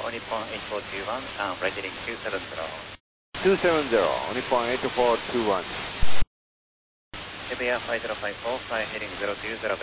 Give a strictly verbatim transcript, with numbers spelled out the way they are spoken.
Nippon eight four two one, um, right heading two seven zero. two seven zero, Nippon eight four two one. Shibuya five zero five four, fly heading zero two zero.